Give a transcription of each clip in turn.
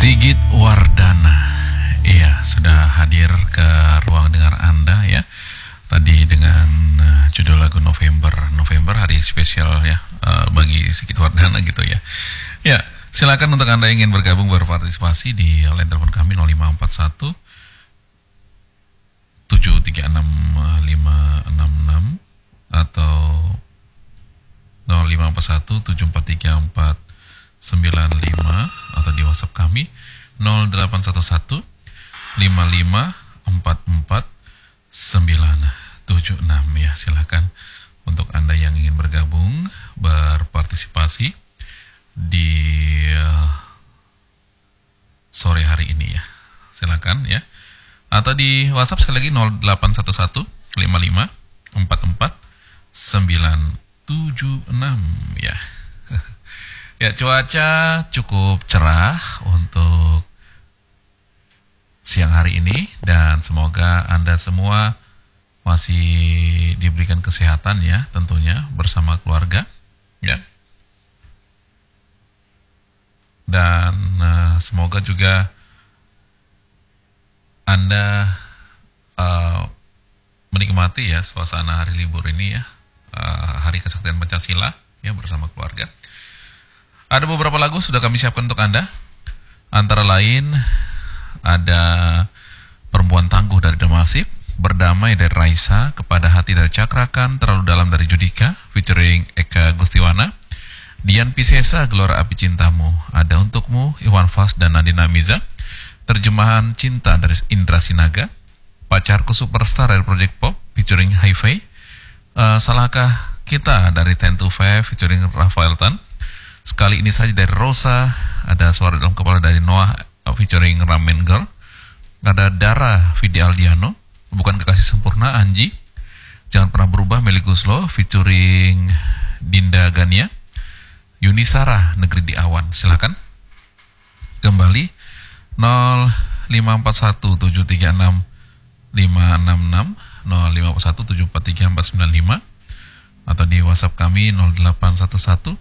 Sigit Wardana, iya sudah hadir ke ruang dengar Anda ya. Tadi dengan judul lagu November hari spesial ya bagi Sigit Wardana gitu ya. Ya, silakan untuk Anda yang ingin bergabung berpartisipasi di line telepon kami 0541 736 566 atau 0541 743 atau di WhatsApp kami 0811 5544 976 ya. Silakan untuk Anda yang ingin bergabung berpartisipasi di sore hari ini ya. Silakan ya. Atau di WhatsApp sekali lagi 0811 5544 976 ya. Ya, cuaca cukup cerah untuk siang hari ini dan semoga Anda semua masih diberikan kesehatan ya, tentunya bersama keluarga ya. Dan semoga juga Anda menikmati ya suasana hari libur ini ya, Hari Kesaktian Pancasila ya bersama keluarga. Ada beberapa lagu sudah kami siapkan untuk Anda. Antara lain ada Perempuan Tangguh dari Demasif, Berdamai dari Raisa, Kepada Hati dari Cakrakan, Terlalu Dalam dari Judika featuring Eka Gustiwana, Dian Piscesa, Gelora Api Cintamu, Ada Untukmu, Iwan Fals dan Nadine Amiza, Terjemahan Cinta dari Indra Sinaga, Pacarku Superstar dari Project Pop featuring Hi-Fi, Salahkah Kita dari 10 to 5 featuring Rafael Tan, Sekali Ini Saja dari Rosa, ada Suara Dalam Kepala dari Noah featuring Ramen Girl, ada Dara Vidi Aldiano, Bukan Kekasih Sempurna Anji, Jangan Pernah Berubah Meli Guslo featuring Dinda Gania, Yuni Sarah Negeri di Awan. Silakan kembali 0541 736 566 0541 743 495 atau di WhatsApp kami 0811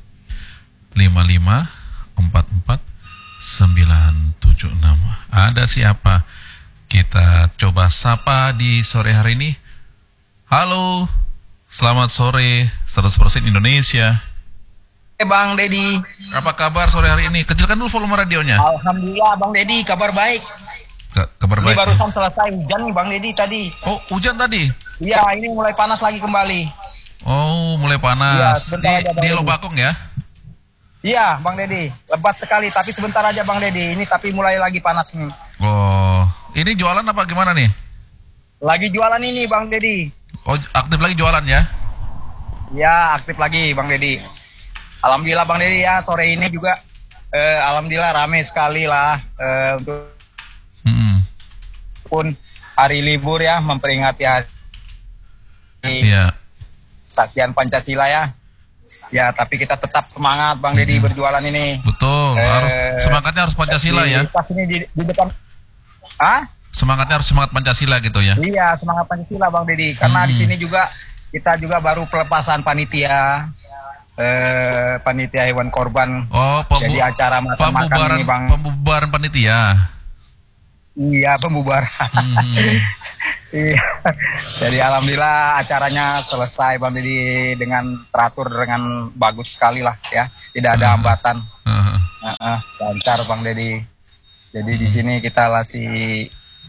5544 976. Ada siapa? Kita coba sapa di sore hari ini. Halo, selamat sore 100% Indonesia. Bang Dedi, apa kabar sore hari ini? Kecilkan dulu volume radionya. Alhamdulillah Bang Dedi, kabar baik. Kabar ini baik. Barusan selesai hujan nih Bang Dedi tadi. Oh, hujan tadi? Iya, ini mulai panas lagi kembali. Oh, mulai panas. Ya, di Lobakong ya? Iya, Bang Dedi. Lebat sekali, tapi sebentar aja Bang Dedi. Ini tapi mulai lagi panas nih. Oh, ini jualan apa gimana nih? Lagi jualan ini Bang Dedi. Oh, aktif lagi jualan ya? Ya, aktif lagi Bang Dedi. Alhamdulillah Bang Dedi ya, sore ini juga alhamdulillah rame sekali lah untuk pun hari libur ya, memperingati hari Kesaktian Pancasila ya. Ya, tapi kita tetap semangat Bang Dedi berjualan ini. Betul, semangatnya harus Pancasila ya. Pas ini di depan. Semangatnya harus semangat Pancasila gitu ya. Iya, semangat Pancasila Bang Dedi. Karena di sini juga kita juga baru pelepasan panitia hewan korban. Oh, jadi acara makan-makan ini Bang. Pembubaran panitia. Iya, pembubaran. Iya. Jadi alhamdulillah acaranya selesai Bang Dedi dengan teratur dengan bagus sekali lah ya. Tidak ada hambatan. Lancar Bang Dedi. Jadi di sini kita masih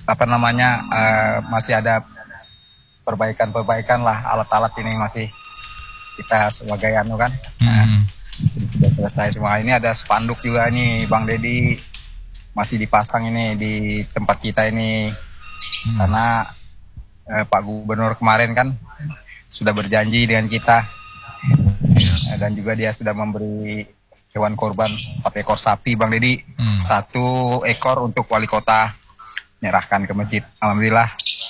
masih ada perbaikan lah, alat-alat ini masih kita sebagai kan. Sudah selesai semua. Ini ada spanduk juga nih Bang Dedi, masih dipasang ini di tempat kita ini. Karena Pak Gubernur kemarin kan sudah berjanji dengan kita, dan juga dia sudah memberi hewan korban 4 ekor sapi Bang Dedi, 1 ekor untuk wali kota menyerahkan ke masjid. Alhamdulillah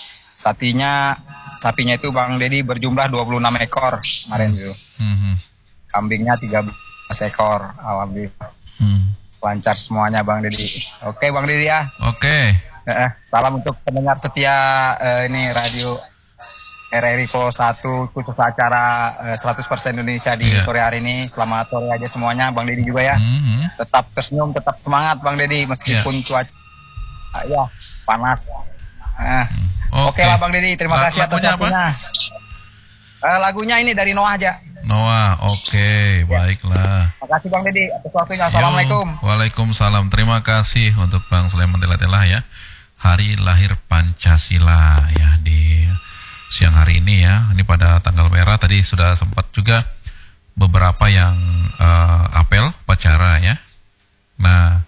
sapinya itu Bang Dedi berjumlah 26 ekor kemarin itu. Kambingnya 13 ekor. Alhamdulillah lancar semuanya Bang Dedi. Oke Bang Dedi ya. Oke. Salam untuk pendengar setia ini radio RRI Polo 1 khusus acara 100% Indonesia di sore hari ini. Selamat sore aja semuanya, Bang Deddy juga ya. Tetap tersenyum, tetap semangat Bang Deddy meskipun cuaca ya panas. Oke lah Bang Deddy, terima kasih atas waktunya. Lagunya ini dari Noah aja. Noah, oke, baiklah. Terima kasih Bang Deddy atas waktunya. Assalamualaikum. Waalaikumsalam. Terima kasih untuk Bang Sulaiman Tela-Tela ya. Hari lahir Pancasila ya di siang hari ini ya. Ini pada tanggal merah tadi sudah sempat juga beberapa yang apel upacara ya. Nah,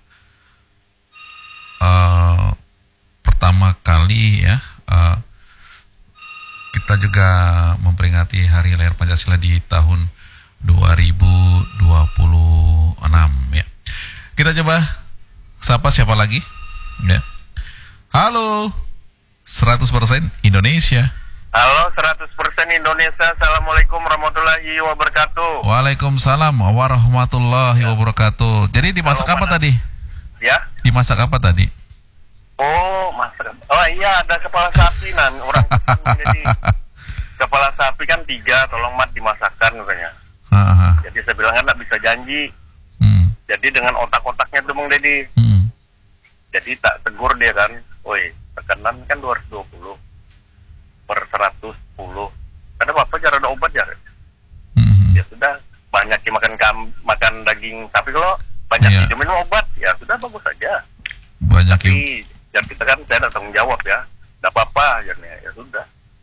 pertama kali ya kita juga memperingati hari lahir Pancasila di tahun 2026 ya. Kita coba siapa lagi ya. Halo 100% Indonesia. Halo 100% Indonesia. Assalamualaikum warahmatullahi wabarakatuh. Waalaikumsalam warahmatullahi wabarakatuh. Jadi dimasak apa tadi? Ya? Dimasak apa tadi? Oh, masak. Oh iya, ada kepala sapi orang jadi kepala sapi kan 3, tolong mat dimasakkan katanya. Jadi saya bilang kan nggak bisa janji. Jadi dengan otak-otaknya tuh Bang Deddy. Jadi tak tegur dia kan, woi tekanan kan 220 per 110. Ada apa cara ada obat ya? Ya sudah, banyak yang makan daging. Tapi kalau banyak yang minum obat, ya sudah bagus saja. Banyak tapi yang kita kan saya ada tanggung jawab ya. Tidak apa-apa, ya sudah.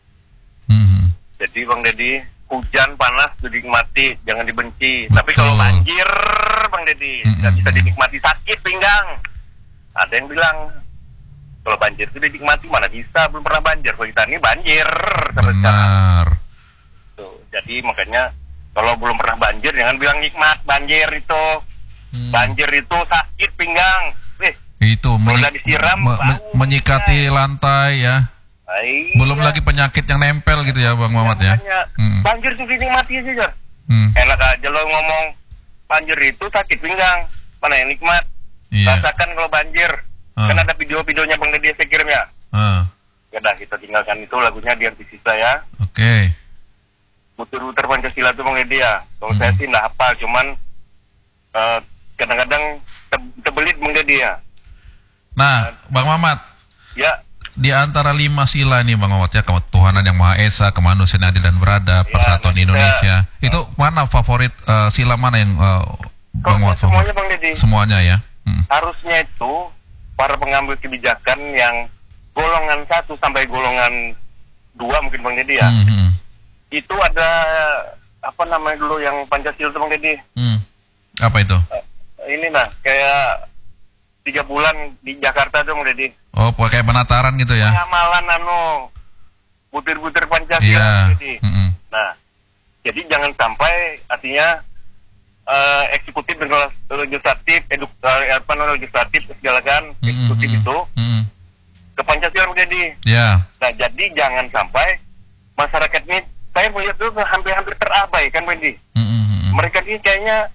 Jadi Bang Deddy, hujan panas dinikmati, jangan dibenci. Betul. Tapi kalau banjir Bang Deddy, nggak bisa dinikmati, sakit pinggang. Ada yang bilang kalau banjir itu dinikmati, mana bisa, belum pernah banjir. Kalau kita ini banjir sampai sekarang. Tuh, jadi makanya kalau belum pernah banjir jangan bilang nikmat banjir itu. Banjir itu sakit pinggang. Itu disiram, menyikati lantai ya. Iya. Belum lagi penyakit yang nempel gitu ya Bang Mamat ya. Banjir itu dinikmati aja. Enak aja lo ngomong banjir itu sakit pinggang. Mana yang nikmat? Rasakan kalau banjir. Kan ada video-videonya Bang Deddy saya kirim ya. Ya udah kita tinggalkan itu, lagunya di RTC saya. Oke. Muter-muter Pancasila itu Bang Deddy ya. Kalau saya sih nggak hafal, cuman kadang-kadang terbelit Bang Deddy ya. Nah, Bang Mamat. Ya. Di antara 5 sila ini Bang Mamat ya, ketuhanan yang Maha Esa, kemanusiaan adil dan beradab, persatuan Indonesia. Itu mana favorit sila mana yang Bang Mamat favorit? Semuanya Bang Deddy. Semuanya ya. Harusnya itu para pengambil kebijakan yang golongan 1 sampai golongan 2 mungkin Bang Deddy ya. Itu ada apa namanya dulu yang Pancasila itu Bang Deddy. Apa itu? Ini nah kayak 3 bulan di Jakarta tuh Bang Deddy. Oh, pakai penataran gitu ya. Pengamalan butir-butir Pancasila Bang Deddy. Nah, jadi jangan sampai artinya eksekutif dan legislatif, legislatif segalakan eksekutif itu ke Pancasila Bang Deddy. Nah, jadi jangan sampai masyarakat ini, saya melihat tuh hampir-hampir terabaikan Bang Deddy. Mereka ini kayaknya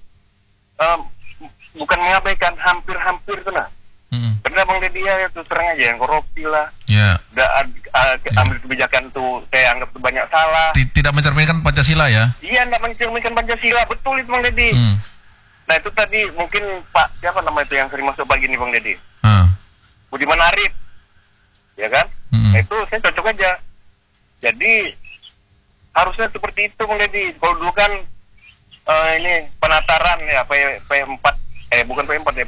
bukan mengabaikan, hampir tuh nah. Karena Bang Deddy ya itu terang aja yang korupsi lah. Ambil kebijakan tuh saya anggap tuh banyak salah. Tidak mencerminkan Pancasila ya? Iya, tidak mencerminkan Pancasila, betul itu Bang Deddy. Nah itu tadi mungkin Pak siapa nama itu yang sering masuk pagi ini Bang Deddy? Budiman Arif, ya kan? Nah, itu saya cocok aja. Jadi harusnya seperti itu Bang Deddy. Kalau dulu kan ini penataran ya P4 bukan P4 ya